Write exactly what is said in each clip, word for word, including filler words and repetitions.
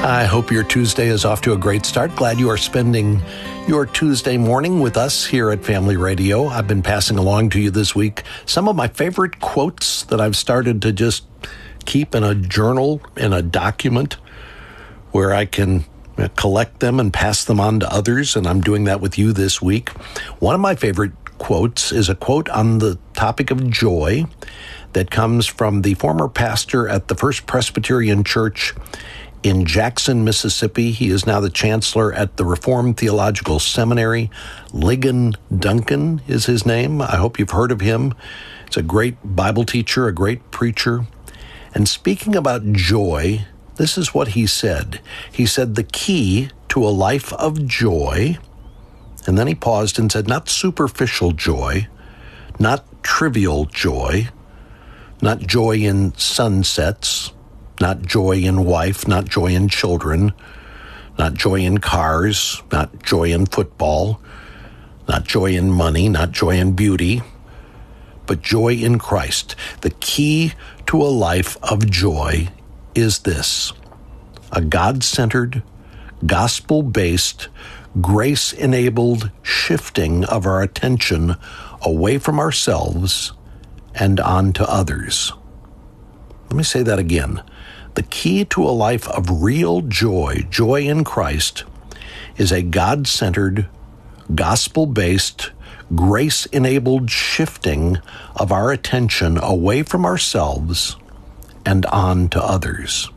I hope your Tuesday is off to a great start. Glad you are spending your Tuesday morning with us here at Family Radio. I've been passing along to you this week some of my favorite quotes that I've started to just keep in a journal, in a document where I can collect them and pass them on to others, and I'm doing that with you this week. One of my favorite quotes is a quote on the topic of joy that comes from the former pastor at the First Presbyterian Church in Jackson, Mississippi. He is now the chancellor at the Reformed Theological Seminary. Ligon Duncan is his name. I hope you've heard of him. He's a great Bible teacher, a great preacher. And speaking about joy, this is what he said. He said the key to a life of joy, and then he paused and said, not superficial joy, not trivial joy, not joy in sunsets, not joy in wife, not joy in children, not joy in cars, not joy in football, not joy in money, not joy in beauty, but joy in Christ. The key to a life of joy is this: a God-centered, gospel-based, grace-enabled shifting of our attention away from ourselves and on to others. Let me say that again. The key to a life of real joy, joy in Christ, is a God-centered, gospel-based, grace-enabled shifting of our attention away from ourselves and on to others.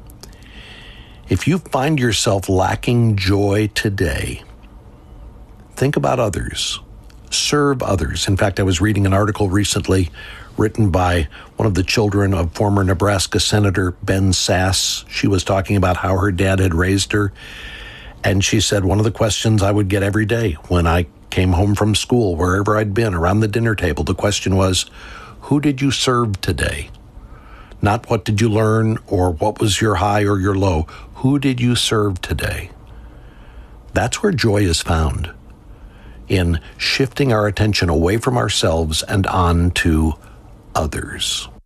If you find yourself lacking joy today, think about others. Serve others. In fact, I was reading an article recently written by one of the children of former Nebraska Senator Ben Sasse. She was talking about how her dad had raised her. And she said, one of the questions I would get every day when I came home from school, wherever I'd been, around the dinner table, the question was, who did you serve today? Not what did you learn or what was your high or your low. Who did you serve today? That's where joy is found, in shifting our attention away from ourselves and on to others.